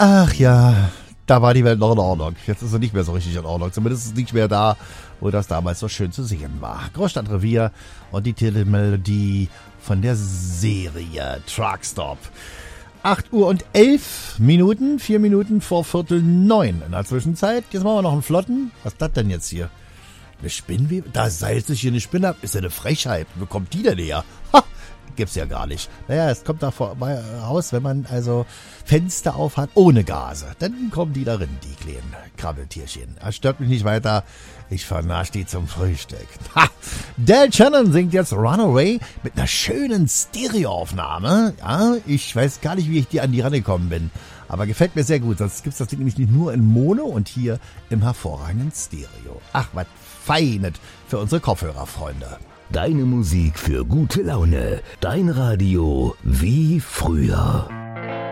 Ach ja, da war die Welt noch in Ordnung. Jetzt ist sie nicht mehr so richtig in Ordnung. Zumindest ist es nicht mehr da, wo das damals so schön zu sehen war. Großstadtrevier und die Titelmelodie von der Serie Truckstop. 8:11, 4 Minuten vor 8:45 in der Zwischenzeit. Jetzt machen wir noch einen Flotten. Was ist das denn jetzt hier? Eine Spinnwebe? Da seilt sich hier eine Spinne ab. Ist ja eine Frechheit. Wo kommt die denn her? Ha! Gibt's ja gar nicht. Naja, es kommt da raus, wenn man also Fenster auf hat ohne Gase. Dann kommen die darin, die kleinen Krabbeltierchen. Das stört mich nicht weiter. Ich vernasche die zum Frühstück. Ha! Del Shannon singt jetzt Runaway mit einer schönen Stereoaufnahme. Ja, ich weiß gar nicht, wie ich an die rangekommen bin. Aber gefällt mir sehr gut. Sonst gibt's das Ding nämlich nicht nur in Mono und hier im hervorragenden Stereo. Ach, was Feines für unsere Kopfhörerfreunde. Deine Musik für gute Laune. Dein Radio wie früher.